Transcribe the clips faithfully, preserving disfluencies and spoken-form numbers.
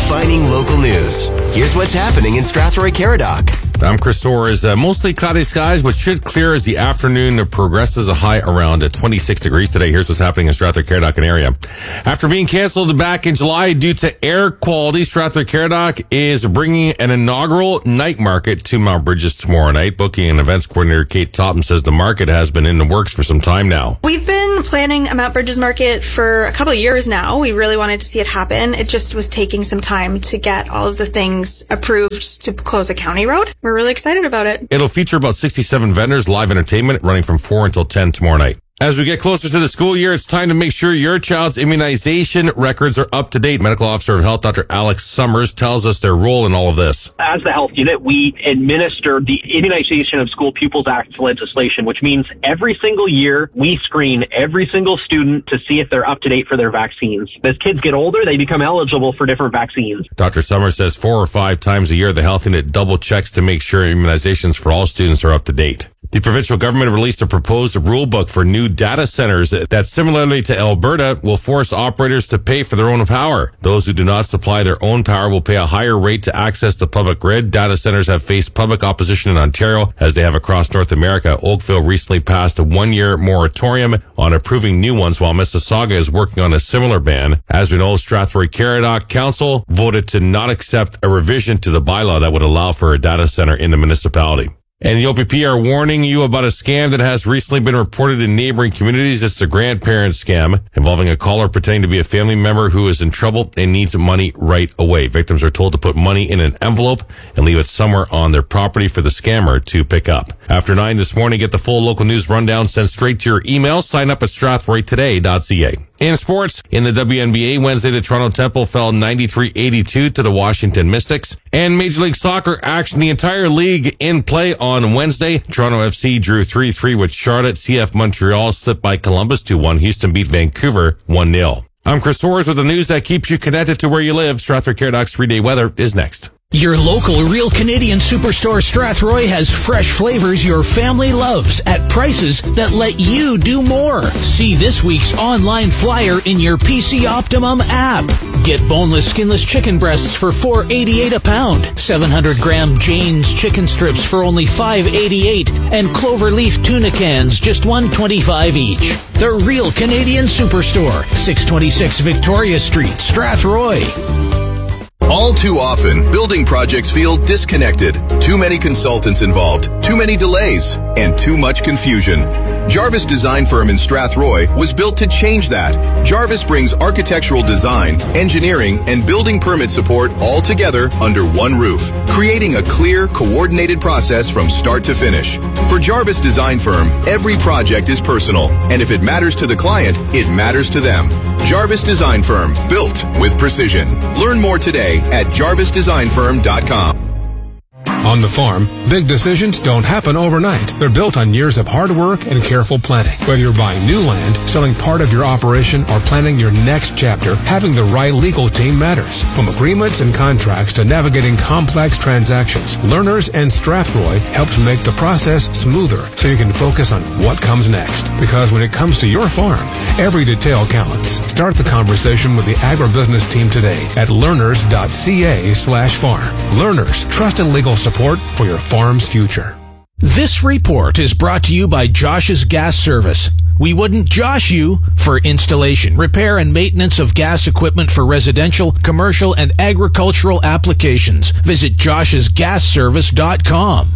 Defining local news. Here's what's happening in Strathroy-Caradoc. I'm Chris Torres. Uh, mostly cloudy skies, but should clear as the afternoon progresses. A high around uh, twenty-six degrees today. Here's what's happening in Strathroy-Caradoc and area. After being canceled back in July due to air quality, Strathroy-Caradoc is bringing an inaugural night market to Mount Bridges tomorrow night. Booking and events coordinator Kate Topham says the market has been in the works for some time now. We've been planning a Mount Bridges market for a couple of years now. We really wanted to see it happen. It just was taking some time to get all of the things approved to close a county road. We're really excited about it. It'll feature about sixty-seven vendors, live entertainment running from four until ten tomorrow night. As we get closer to the school year, it's time to make sure your child's immunization records are up to date. Medical Officer of Health, Doctor Alex Summers, tells us their role in all of this. As the health unit, we administer the Immunization of School Pupils Act legislation, which means every single year we screen every single student to see if they're up to date for their vaccines. As kids get older, they become eligible for different vaccines. Doctor Summers says four or five times a year, the health unit double checks to make sure immunizations for all students are up to date. The provincial government released a proposed rule book for new data centers that, similarly to Alberta, will force operators to pay for their own power. Those who do not supply their own power will pay a higher rate to access the public grid. Data centers have faced public opposition in Ontario, as they have across North America. Oakville recently passed a one-year moratorium on approving new ones, while Mississauga is working on a similar ban. As we know, Strathroy-Caradoc Council voted to not accept a revision to the bylaw that would allow for a data center in the municipality. And the O P P are warning you about a scam that has recently been reported in neighboring communities. It's the grandparent scam involving a caller pretending to be a family member who is in trouble and needs money right away. Victims are told to put money in an envelope and leave it somewhere on their property for the scammer to pick up. After nine this morning, get the full local news rundown sent straight to your email. Sign up at strathroy today dot c a. In sports, in the W N B A, Wednesday, the Toronto Temple fell ninety-three eighty-two to the Washington Mystics. And Major League Soccer action, the entire league in play on Wednesday. Toronto F C drew three three with Charlotte. C F Montreal slipped by Columbus two one. Houston beat Vancouver one nil. I'm Chris Torres with the news that keeps you connected to where you live. Strathroy-Caradoc's three-day weather is next. Your local Real Canadian Superstore Strathroy has fresh flavors your family loves at prices that let you do more. See this week's online flyer in your P C Optimum app. Get boneless, skinless chicken breasts for four eighty-eight a pound, seven hundred gram Jane's chicken strips for only five eighty-eight, and Cloverleaf tuna cans just one twenty-five each. The Real Canadian Superstore, six twenty-six Victoria Street, Strathroy. All too often, building projects feel disconnected. Too many consultants involved, too many delays, and too much confusion. Jarvis Design Firm in Strathroy was built to change that. Jarvis brings architectural design, engineering, and building permit support all together under one roof, creating a clear, coordinated process from start to finish. For Jarvis Design Firm, every project is personal, and if it matters to the client, it matters to them. Jarvis Design Firm, built with precision. Learn more today at jarvis design firm dot com. On the farm, big decisions don't happen overnight. They're built on years of hard work and careful planning. Whether you're buying new land, selling part of your operation, or planning your next chapter, having the right legal team matters. From agreements and contracts to navigating complex transactions, Learners and Strathroy helps make the process smoother so you can focus on what comes next. Because when it comes to your farm, every detail counts. Start the conversation with the agribusiness team today at learners dot c a slash farm. Learners, trust and legal support for your farm's future. This report is brought to you by Josh's Gas Service. We wouldn't josh you for installation, repair, and maintenance of gas equipment for residential, commercial, and agricultural applications. Visit josh's gas service dot com.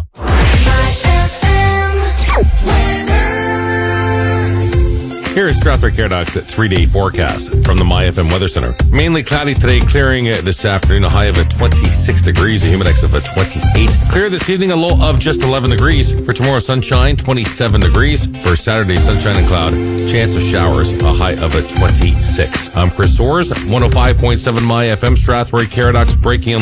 Here is Strathroy-Caradoc's three-day forecast from the MyFM Weather Center. Mainly cloudy today, clearing this afternoon, a high of at twenty-six degrees, a humidex of at twenty-eight. Clear this evening, a low of just eleven degrees. For tomorrow, sunshine, twenty-seven degrees. For Saturday, sunshine and cloud, chance of showers, a high of at twenty-six. I'm Chris Torres, one oh five point seven MyFM, Strathroy-Caradoc's breaking